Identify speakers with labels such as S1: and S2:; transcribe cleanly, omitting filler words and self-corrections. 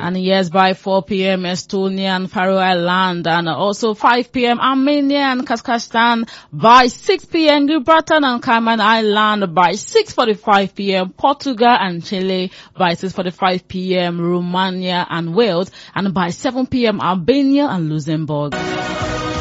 S1: And yes, by 4 p.m. Estonia and Faroe Island, and also 5 p.m. Armenia and Kazakhstan, by 6 p.m. Gibraltar and Cayman Island, by 6:45 p.m. Portugal and Chile, by 6:45 p.m. Romania and Wales, and by 7 p.m. Albania and Luxembourg.